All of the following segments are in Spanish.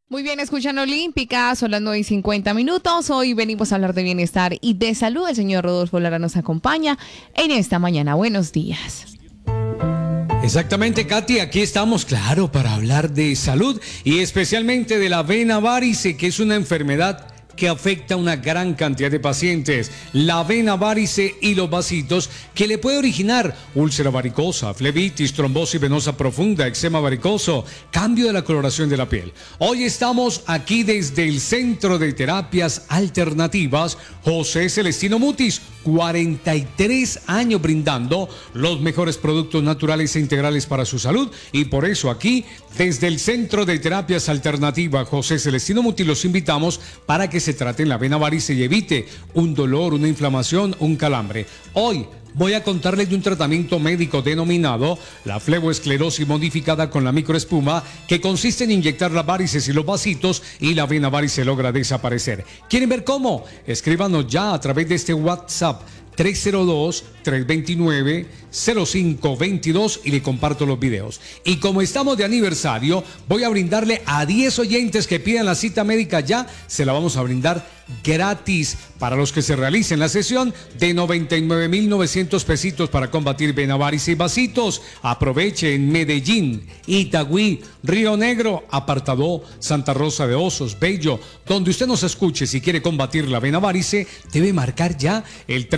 Muy bien, escuchan Olímpica, son las 9:50. Hoy venimos a hablar de bienestar y de salud. El señor Rodolfo Lara nos acompaña en esta mañana. Buenos días. Exactamente, Katy, aquí estamos, claro, para hablar de salud y especialmente de la vena varice, que es una enfermedad que afecta a una gran cantidad de pacientes. La vena varice y los vasitos, que le puede originar úlcera varicosa, flebitis, trombosis venosa profunda, eczema varicoso, cambio de la coloración de la piel. Hoy estamos aquí desde el Centro de Terapias Alternativas José Celestino Mutis, 43 años brindando los mejores productos naturales e integrales para su salud, y por eso aquí, desde el Centro de Terapias Alternativas José Celestino Mutis, los invitamos para que se traten la vena varice y evite un dolor, una inflamación, un calambre. Hoy voy a contarles de un tratamiento médico denominado la fleboesclerosis modificada con la microespuma, que consiste en inyectar las varices y los vasitos y la vena varice logra desaparecer. ¿Quieren ver cómo? Escríbanos ya a través de este WhatsApp 302-329-0522 y le comparto los videos. Y como estamos de aniversario, voy a brindarle a 10 oyentes que pidan la cita médica ya, se la vamos a brindar gratis para los que se realicen la sesión de 99,900 pesitos para combatir vena varice y vasitos. Aproveche en Medellín, Itagüí, Río Negro, Apartadó, Santa Rosa de Osos, Bello, donde usted nos escuche. Si quiere combatir la vena varice, debe marcar ya el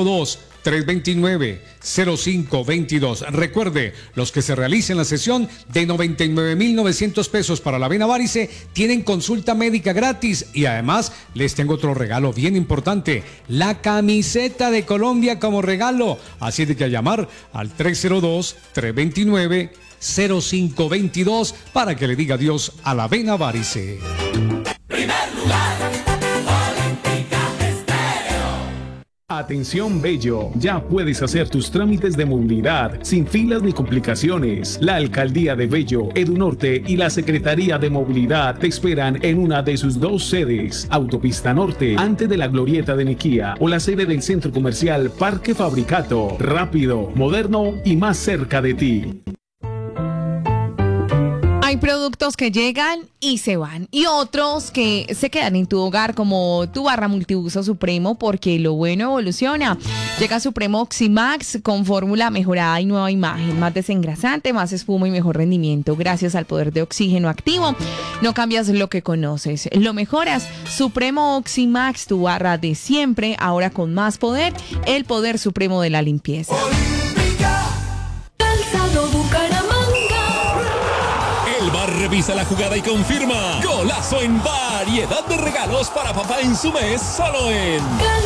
302-329-0522. Recuerde, los que se realicen la sesión de 99,900 pesos para la vena varice tienen consulta médica gratis, y además les tengo otro regalo bien importante, la camiseta de Colombia como regalo. Así de que a llamar al 302-329-0522 para que le diga adiós a la vena varice. Primer lugar. Atención Bello, ya puedes hacer tus trámites de movilidad sin filas ni complicaciones. La Alcaldía de Bello, EduNorte y la Secretaría de Movilidad te esperan en una de sus dos sedes: Autopista Norte, antes de la Glorieta de Nequía, o la sede del Centro Comercial Parque Fabricato. Rápido, moderno y más cerca de ti. Hay productos que llegan y se van, y otros que se quedan en tu hogar, como tu barra multiuso Supremo, porque lo bueno evoluciona. Llega Supremo Oximax con fórmula mejorada y nueva imagen, más desengrasante, más espuma y mejor rendimiento. Gracias al poder de oxígeno activo, no cambias lo que conoces, lo mejoras. Supremo Oximax, tu barra de siempre, ahora con más poder, el poder supremo de la limpieza. Calzado Bucaramanga. El bar revisa la jugada y confirma: golazo en variedad de regalos para papá en su mes, solo en